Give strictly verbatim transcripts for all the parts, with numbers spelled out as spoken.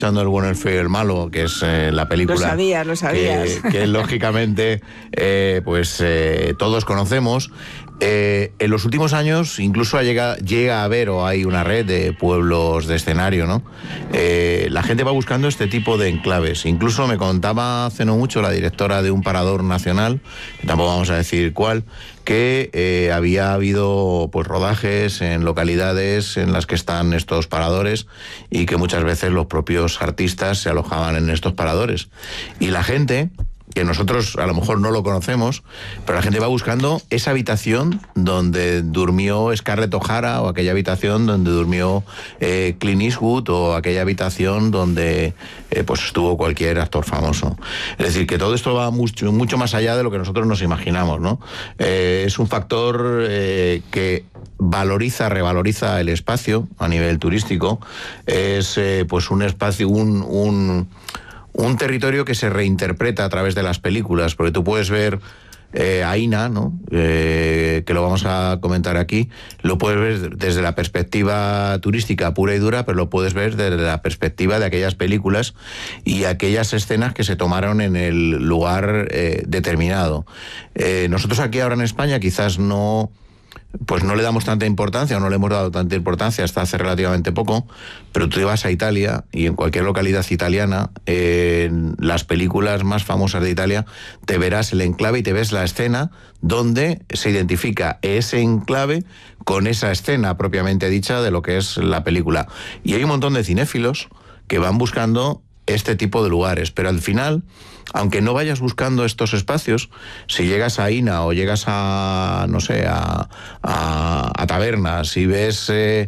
El bueno, el feo y el malo, que es eh, la película lo sabías, lo sabías. Que, que lógicamente eh, pues eh, todos conocemos. Eh, en los últimos años incluso llega, llega a haber o hay una red de pueblos de escenario, ¿no? Eh, la gente va buscando este tipo de enclaves. Incluso me contaba hace no mucho la directora de un parador nacional, que tampoco vamos a decir cuál, que eh, había habido pues rodajes en localidades en las que están estos paradores y que muchas veces los propios artistas se alojaban en estos paradores. Y la gente, que nosotros a lo mejor no lo conocemos, pero la gente va buscando esa habitación donde durmió Scarlett O'Hara, o aquella habitación donde durmió eh, Clint Eastwood, o aquella habitación donde eh, pues estuvo cualquier actor famoso. Es decir, que todo esto va mucho, mucho más allá de lo que nosotros nos imaginamos, ¿no? Eh, es un factor eh, que valoriza, revaloriza el espacio a nivel turístico. Es eh, pues un espacio, un... un Un territorio que se reinterpreta a través de las películas, porque tú puedes ver eh, Aina, ¿no? Eh, que lo vamos a comentar aquí, lo puedes ver desde la perspectiva turística pura y dura, pero lo puedes ver desde la perspectiva de aquellas películas y aquellas escenas que se tomaron en el lugar eh, determinado. Eh, nosotros aquí ahora en España quizás no... pues no le damos tanta importancia, o no le hemos dado tanta importancia hasta hace relativamente poco, pero tú te vas a Italia y en cualquier localidad italiana, eh, en las películas más famosas de Italia, te verás el enclave y te ves la escena donde se identifica ese enclave con esa escena propiamente dicha de lo que es la película. Y hay un montón de cinéfilos que van buscando este tipo de lugares, pero al final, aunque no vayas buscando estos espacios, si llegas a Aina o llegas a, no sé, a, a, a tabernas y ves eh,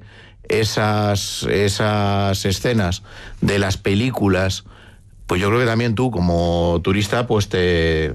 esas, esas escenas de las películas, pues yo creo que también tú como turista pues te...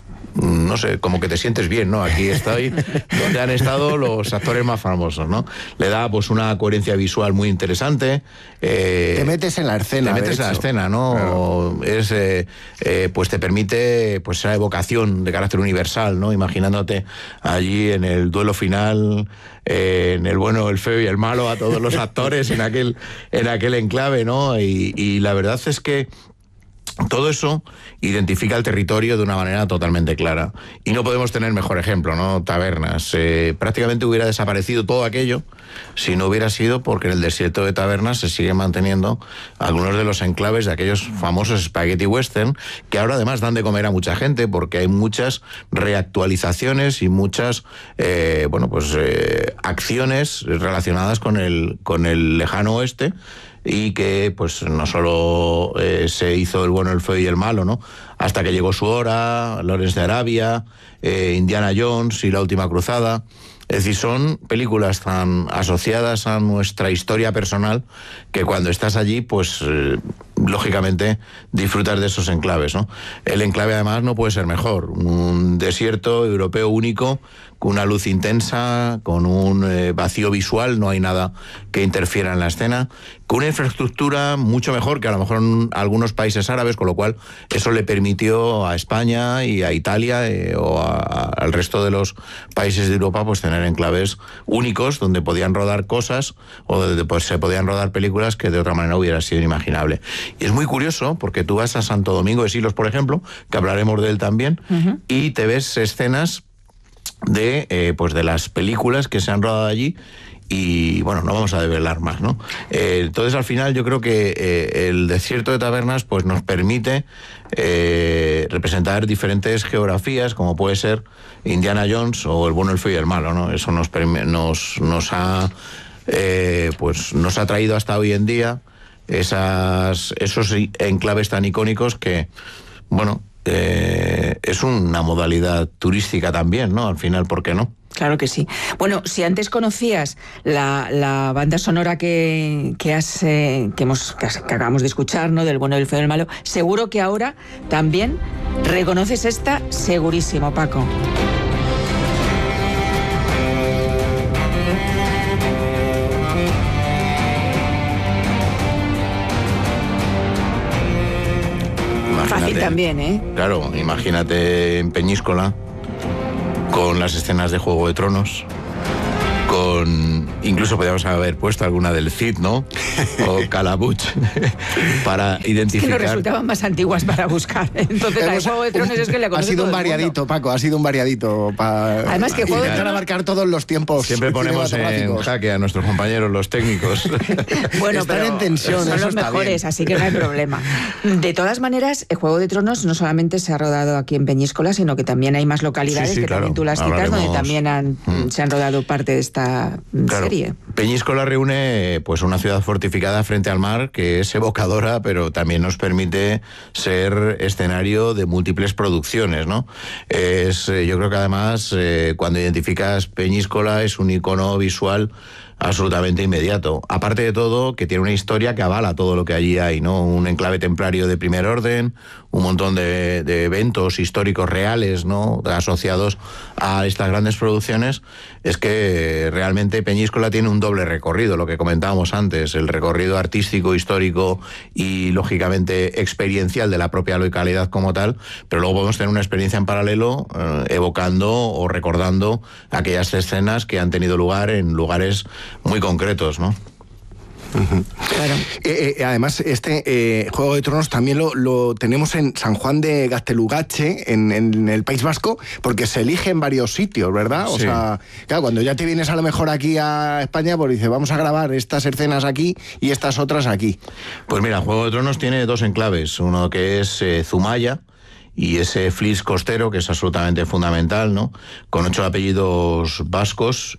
no sé, como que te sientes bien, ¿no? Aquí estoy donde han estado los actores más famosos, ¿no? Le da pues una coherencia visual muy interesante. Eh, te metes en la escena. Te metes en la escena, ¿no? Claro. Es, eh, eh, pues te permite pues esa evocación de carácter universal, ¿no? Imaginándote allí en el duelo final, eh, en el bueno, el feo y el malo, a todos los actores en aquel, en aquel enclave, ¿no? Y, y la verdad es que todo eso identifica el territorio de una manera totalmente clara. Y no podemos tener mejor ejemplo, ¿no? Tabernas. Eh, prácticamente hubiera desaparecido todo aquello si no hubiera sido porque en el desierto de Tabernas se siguen manteniendo algunos de los enclaves de aquellos famosos spaghetti western, que ahora además dan de comer a mucha gente porque hay muchas reactualizaciones y muchas eh, bueno pues eh, acciones relacionadas con el, con el lejano oeste, y que pues no solo eh, se hizo el bueno, el feo y el malo, ¿no? Hasta que llegó su hora, Lawrence de Arabia, eh, Indiana Jones y La Última Cruzada. Es decir, son películas tan asociadas a nuestra historia personal que cuando estás allí, pues eh, lógicamente disfrutas de esos enclaves, ¿no? El enclave además no puede ser mejor. Un desierto europeo único, con una luz intensa, con un eh, vacío visual, no hay nada que interfiera en la escena, con una infraestructura mucho mejor que a lo mejor en algunos países árabes, con lo cual eso le permitió a España y a Italia eh, o a, a, al resto de los países de Europa pues tener enclaves únicos donde podían rodar cosas o donde pues, se podían rodar películas que de otra manera hubiera sido inimaginable. Y es muy curioso porque tú vas a Santo Domingo de Silos, por ejemplo, que hablaremos de él también, uh-huh. y te ves escenas de eh, pues de las películas que se han rodado allí. Y bueno, no vamos a develar más, ¿no? Eh, entonces al final yo creo que eh, el desierto de Tabernas pues nos permite eh, representar diferentes geografías, como puede ser Indiana Jones o el bueno, el feo y el malo, ¿no? Eso nos nos, nos ha eh, pues nos ha traído hasta hoy en día esas esos enclaves tan icónicos que, bueno, eh, es una modalidad turística también, ¿no? Al final, ¿por qué no? Claro que sí. Bueno, si antes conocías la, la banda sonora que, que, has, eh, que, hemos, que, has, que acabamos de escuchar, ¿no? Del bueno, el feo y el malo, seguro que ahora también reconoces esta, segurísimo, Paco. Fácil también, ¿eh? Claro, imagínate en Peñíscola, con las escenas de Juego de Tronos, con... Incluso podríamos haber puesto alguna del Cid, ¿no? O Calabuch, para identificar... Es que nos resultaban más antiguas para buscar. Entonces, la de Juego de Tronos es que le conoce Ha sido todo un el variadito, mundo. Paco, ha sido un variadito. Pa... Además que Juego de Tronos... abarcar todos los tiempos. Siempre ponemos en jaque a nuestros compañeros, los técnicos. Bueno, Están pero en tensión, son eso los está mejores, bien. así que no hay problema. De todas maneras, el Juego de Tronos no solamente se ha rodado aquí en Peñíscola, sino que también hay más localidades Sí, sí, que claro. también tú las citas, Hablaremos. donde también han, Mm. se han rodado parte de esta Claro. serie. Peñíscola reúne pues una ciudad fortificada frente al mar que es evocadora, pero también nos permite ser escenario de múltiples producciones, ¿no? Es, eh, yo creo que además eh, cuando identificas Peñíscola es un icono visual absolutamente inmediato. Aparte de todo, que tiene una historia que avala todo lo que allí hay, ¿no? Un enclave templario de primer orden, un montón de, de eventos históricos reales, ¿no? Asociados a estas grandes producciones. Es que realmente Peñíscola tiene un doble recorrido, lo que comentábamos antes, el recorrido artístico, histórico y lógicamente experiencial de la propia localidad como tal, pero luego podemos tener una experiencia en paralelo eh, evocando o recordando aquellas escenas que han tenido lugar en lugares muy concretos, ¿no? Uh-huh. Claro. Eh, eh, además, este eh, Juego de Tronos también lo, lo tenemos en San Juan de Gaztelugatxe, en, en el País Vasco, porque se elige en varios sitios, ¿verdad? O Sí. sea, claro, cuando ya te vienes a lo mejor aquí a España, pues dices, vamos a grabar estas escenas aquí y estas otras aquí. Pues mira, Juego de Tronos tiene dos enclaves, uno que es eh, Zumaya, y ese Flis costero, que es absolutamente fundamental, ¿no? Con ocho apellidos vascos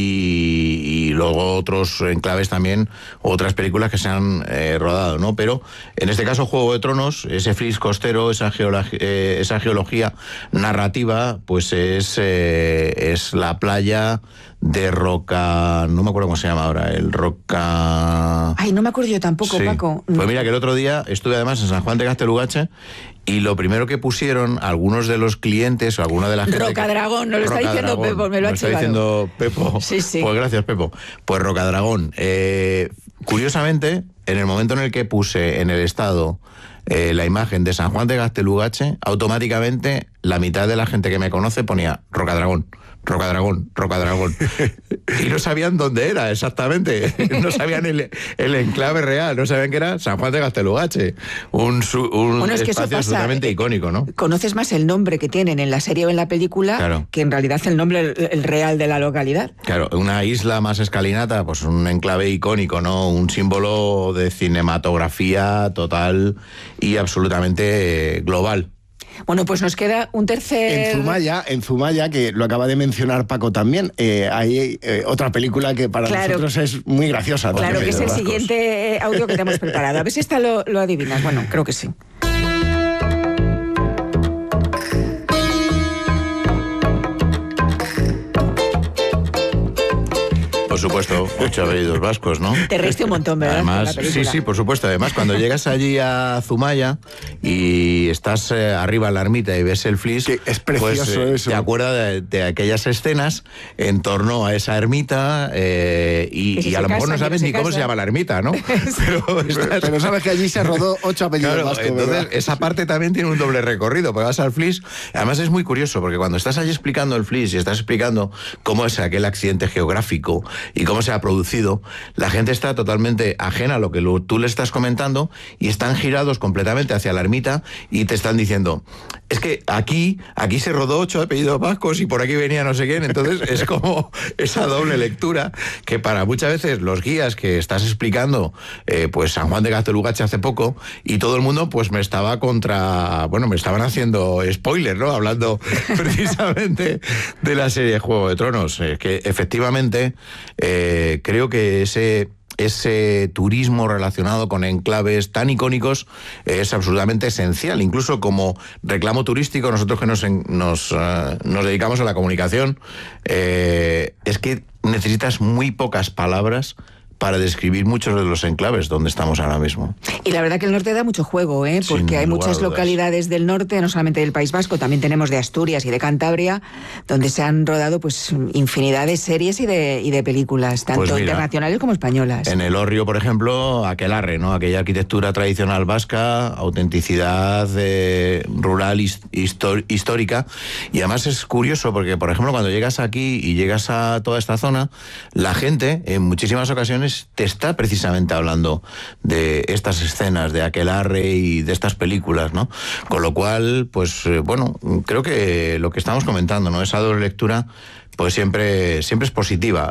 y, y luego otros enclaves también, otras películas que se han eh, rodado, ¿no? Pero en este caso, Juego de Tronos, ese Flis costero, esa, geolog- eh, esa geología narrativa, pues es, eh, es la playa de Roca... No me acuerdo cómo se llama ahora, el Roca... Ay, no me acuerdo yo tampoco, Sí. Paco. Pues mira que el otro día estuve además en San Juan de Gaztelugatxe y lo primero que pusieron algunos de los clientes o alguna de las gente que- Rocadragón, nos lo está diciendo Rocadragón, Pepo, me lo ha está chivado. diciendo Pepo. Sí, sí. Pues gracias, Pepo. Pues Rocadragón. Eh, curiosamente, en el momento en el que puse en el estado eh, la imagen de San Juan de Gaztelugatxe, automáticamente la mitad de la gente que me conoce ponía Rocadragón. Rocadragón, Rocadragón. Y no sabían dónde era exactamente. No sabían el, el enclave real. No sabían que era San Juan de Gaztelugatxe. Un, su- un Bueno, es que eso espacio pasa, absolutamente eh, icónico, ¿no? Conoces más el nombre que tienen en la serie o en la película Claro. que en realidad el nombre el, el real de la localidad. Claro, una isla más escalinata, pues un enclave icónico, ¿no? Un símbolo de cinematografía total y absolutamente eh, global. Bueno, pues nos queda un tercer... En Zumaya, en Zumaya, que lo acaba de mencionar Paco también, eh, hay eh, otra película que para Claro. nosotros es muy graciosa. Claro, también. que es el Vascos. siguiente audio que te hemos preparado. A ver si esta lo, lo adivinas. Bueno, creo que sí. Por supuesto, ocho apellidos vascos, ¿no? Te reíste un montón, ¿verdad? con la Además, película? sí, sí, por supuesto. Además, cuando llegas allí a Zumaya y estás eh, arriba en la ermita y ves el Flis, Que es precioso pues, eh, eso. te acuerdas de, de aquellas escenas en torno a esa ermita eh, y, Que si y a se lo mejor casan, no que sabes se ni cómo se casan. llama la ermita, ¿no? Pero, estás- Pero sabes que allí se rodó ocho apellidos Claro, vascos, entonces ¿verdad? esa parte también tiene un doble recorrido, porque vas al Flis, además es muy curioso, porque cuando estás allí explicando el Flis y estás explicando cómo es aquel accidente geográfico y cómo se ha producido, la gente está totalmente ajena a lo que lo- tú le estás comentando y están girados completamente hacia la ermita y te están diciendo, es que aquí, aquí se rodó ocho apellidos vascos y por aquí venía no sé quién, entonces es como esa doble lectura que para muchas veces los guías que estás explicando, eh, pues San Juan de Gaztelugatxe hace poco y todo el mundo pues me estaba contra, bueno, me estaban haciendo spoiler, ¿no? Hablando precisamente de la serie Juego de Tronos, eh, que efectivamente eh, creo que ese ese turismo relacionado con enclaves tan icónicos eh, es absolutamente esencial. Incluso como reclamo turístico, nosotros que nos, en- nos, eh, nos dedicamos a la comunicación, eh, es que necesitas muy pocas palabras para describir muchos de los enclaves donde estamos ahora mismo. Y la verdad que el norte da mucho juego, ¿eh? Porque Sin hay lugar a muchas dudas. localidades del norte, no solamente del País Vasco, también tenemos de Asturias y de Cantabria, donde se han rodado pues infinidad de series y de, y de películas, tanto Pues mira, internacionales como españolas. En el Hórreo, por ejemplo, aquelarre, ¿no? Aquella arquitectura tradicional vasca, autenticidad eh, rural his- histor- histórica. Y además es curioso porque, por ejemplo, cuando llegas aquí y llegas a toda esta zona, la gente en muchísimas ocasiones te está precisamente hablando de estas escenas de aquelarre y de estas películas, ¿no? Con lo cual, pues eh, bueno, creo que lo que estamos comentando, ¿no? Esa doble lectura pues siempre, siempre es positiva.